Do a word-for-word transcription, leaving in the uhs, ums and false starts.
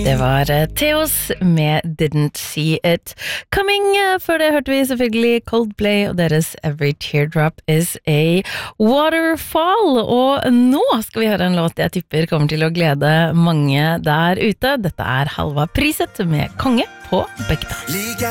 Det var Theos med Didn't See It Coming. Før det hørte vi selvfølgelig Coldplay og deres Every Teardrop Is a Waterfall. Og nå skal vi høre en låt jeg tipper kommer til å glede mange der ute. Dette er Halva Priset med Konge på Begge.